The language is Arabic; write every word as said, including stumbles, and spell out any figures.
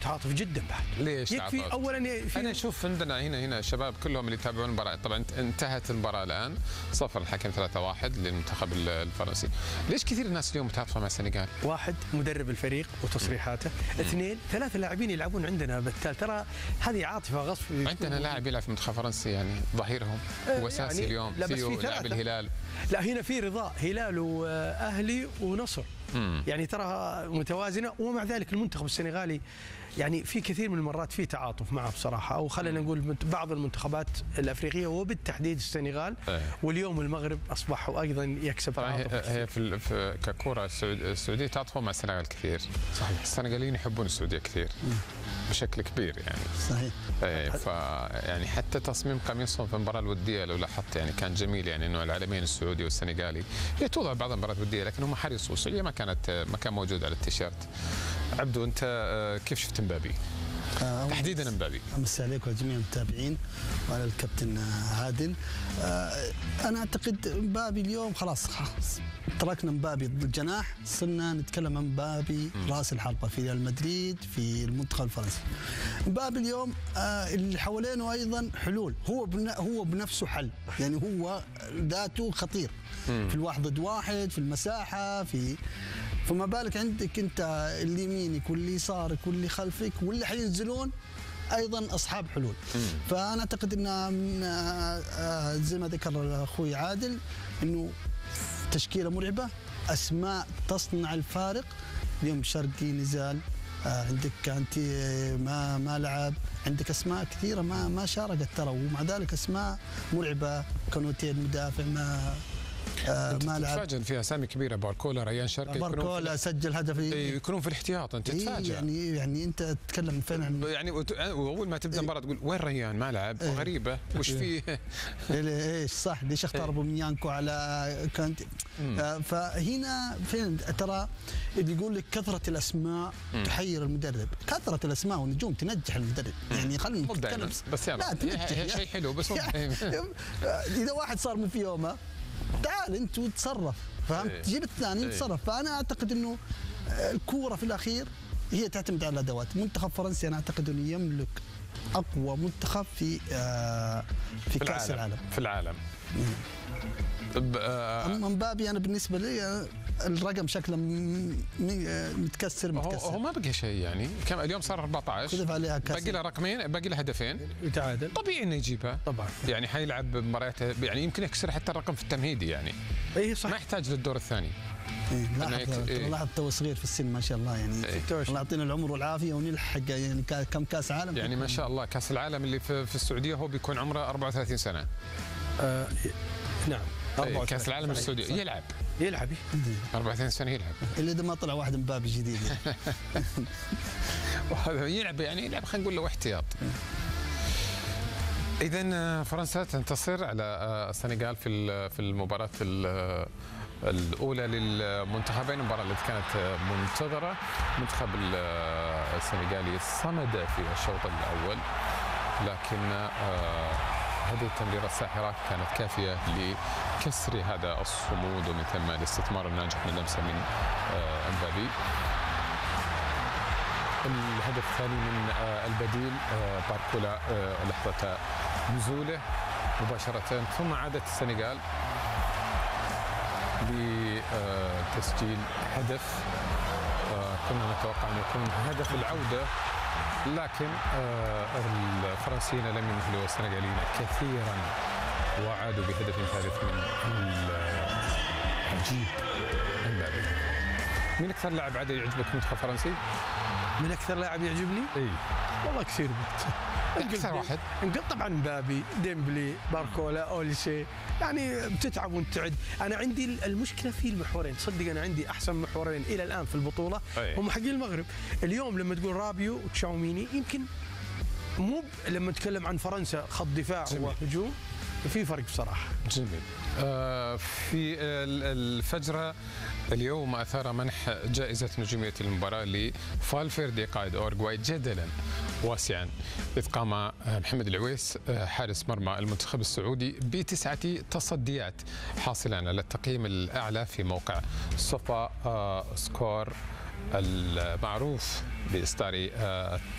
متعاطف جدا بعد. ليش يكفي تعاطف؟ اولا في انا اشوف عندنا هنا هنا الشباب كلهم اللي يتابعون المباراه، طبعا انتهت المباراه الان صفر الحكم ثلاثة واحد للمنتخب الفرنسي. ليش كثير الناس اليوم متعاطفه مع السنغال؟ واحد مدرب الفريق وتصريحاته، اثنين ثلاثه لاعبين يلعبون عندنا بالتالي، ترى هذه عاطفه غصب. عندنا لاعب يلعب في المنتخب الفرنسي يعني ظهيرهم هو اساسي يعني اليوم. لا بس في لاعب الهلال. لا هنا في رضا هلال واهلي ونصر. مم. يعني ترى متوازنه، ومع ذلك المنتخب السنغالي يعني في كثير من المرات في تعاطف معه بصراحه، او خلينا نقول بعض المنتخبات الافريقيه وبالتحديد السنغال. أيه. واليوم المغرب اصبح ايضا يكسب تعاطف. هي في, في ككره السعوديه تعاطفوا مع السنغال كثير. صحيح. السنغاليين يحبون السعوديه كثير. مم. بشكل كبير يعني. صحيح. ايه ف يعني حتى تصميم قميصهم في المباراه الوديه لو لاحظت يعني كان جميل، يعني انه العلمين السعودي والسنغالي هي توضع بعض المباريات الوديه، لكن هم حرصوا. السعوديه ما كانت ما كان موجود على التيشيرت. عبدو انت كيف شفت مبابي؟ آه تحديدا مبابي. امسي عليكم جميع المتابعين وعلى الكابتن عادل. آه انا اعتقد مبابي اليوم خلاص خلاص تركنا مبابي الجناح، صرنا نتكلم عن مبابي راس الحربه في ريال مدريد في المنتخب الفرنسي. مبابي اليوم آه اللي حوالينه ايضا حلول، هو هو بنفسه حل، يعني هو ذاته خطير في الواحد ضد واحد، في المساحه، في فما بالك عندك انت اللي يمينك واللي يسارك واللي خلفك واللي حينزلون ايضا اصحاب حلول. مم. فانا اعتقد ان زي ما ذكر اخوي عادل انه تشكيله مرعبه، اسماء تصنع الفارق. اليوم شرقي نزال، عندك كانتي ما ما لعب، عندك اسماء كثيره ما ما شاركت ترى، ومع ذلك اسماء مرعبه. كانوتي المدافع ما آه ما لعب. تتفاجئ فيها اسامي كبيره، باركولا، ريان شرقي. باركولا سجل هدف. اي يكونون في الاحتياط، انت تتفاجئ. يعني يعني انت تتكلم فين عن يعني واول ما تبدا المباراه تقول وين ريان ما لعب؟ إيه. غريبه وش فيه؟ ايش صح ليش اختار ابو ميانكو على كانت. آه فهنا فين ترى اللي يقول لك كثره الاسماء مم. تحير المدرب، كثره الاسماء والنجوم تنجح المدرب. يعني خلينا نتكلم بس لا هي شيء حلو بس اذا واحد صار من في يومه تعال انت وتصرف، فهمت؟ ايه. تجيب الثاني وتصرف. فانا اعتقد انه الكوره في الاخير هي تعتمد على الادوات. منتخب فرنسي انا اعتقد انه يملك اقوى منتخب في آه في, في كاس العالم. في العالم. اما مبابي انا بالنسبه لي الرقم شكله متكسر متكسر. هو ما بقى شيء يعني، كم اليوم صار أربعة عشر، باقي له رقمين، باقي له هدفين يتعادل، طبيعي انه يجيبها طبعا. يعني حيلعب مباريات، يعني يمكن يكسر حتى الرقم في التمهيدي يعني. اي صح، ما يحتاج للدور الثاني. إيه لاحظ إيه. لاحظ تو صغير في السن ما شاء الله يعني. إيه. الله يعطينا العمر والعافيه ونلحق يعني كم كاس عالم يعني ما شاء الله. كاس العالم اللي في, في السعوديه هو بيكون عمره أربعة وثلاثين سنه. آه نعم. إيه. كاس العالم السعوديه يلعب يلعب أربعة وثلاثين سنه يلعب، اللي اذا ما طلع واحد مبابي جديد وهذا يلعب يعني يلعب خلينا نقول له احتياط. إذا فرنسا تنتصر على السنغال في في المباراة الأولى للمنتخبين، المباراة التي كانت منتظرة. المنتخب السنغالي صمد في الشوط الأول، لكن هذه التمريرة الساحرة كانت كافية لكسر هذا الصمود ومن ثم الاستثمار الناجح من لمسة من مبابي. الهدف الثاني من البديل باركولا لحظة نزوله مباشرة، ثم عادت السنغال بتسجيل هدف كنا نتوقع أن يكون هدف العودة، لكن الفرنسيين لم يمهلوا السنغاليين كثيرا وعادوا بهدف ثالث من عجيب مبابي. مين أكثر لاعب عاد يعجبك منتخب فرنسي؟ من اكثر لاعب يعجبني؟ اي والله كثير. اكثر واحد طبعا مبابي، ديمبلي، باركولا، اوليسي، يعني بتتعب وانت تعد. انا عندي المشكله في المحورين، صدق انا عندي احسن محورين الى الان في البطوله هم حقين المغرب. اليوم لما تقول رابيو وتشاوميني يمكن مو لما نتكلم عن فرنسا خط دفاع وهجوم في فرق بصراحه. جميل. آه في الفجر اليوم اثار منح جائزه نجوميه المباراه لفالفيردي قائد اورجواي جدلا واسعا، اذ قام محمد العويس حارس مرمى المنتخب السعودي بتسعه تصديات، حاصلا على التقييم الاعلى في موقع سوفا آه سكور المعروف باصدار آه